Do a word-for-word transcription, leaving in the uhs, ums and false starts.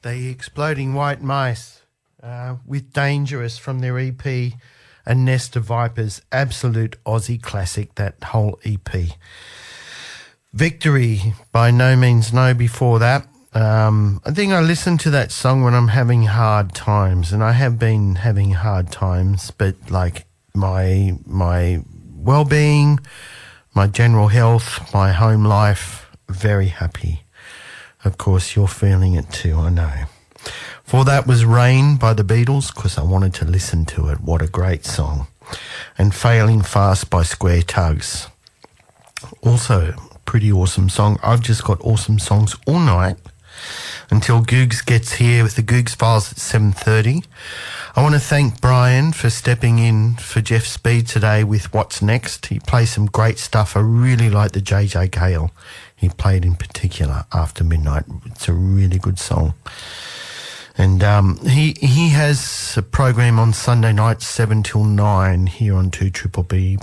the Exploding White Mice uh, with Dangerous from their E P, A Nest of Vipers. Absolute Aussie classic, that whole E P. Victory by No Means No before that. Um, I think I listen to that song when I'm having hard times, and I have been having hard times, but like my my well-being, my general health, my home life, very happy. Of course, you're feeling it too, I know. For that was Rain by the Beatles, because I wanted to listen to it. What a great song. And Failing Fast by Square Tugs. Also, pretty awesome song. I've just got awesome songs all night until Googs gets here with the Googs Files at seven thirty. I want to thank Brian for stepping in for Jeff Speed today with What's Next. He plays some great stuff. I really like the J J Cale he played in particular, After Midnight. It's a really good song. And um, he he has a program on Sunday nights, seven till nine, here on two B B B,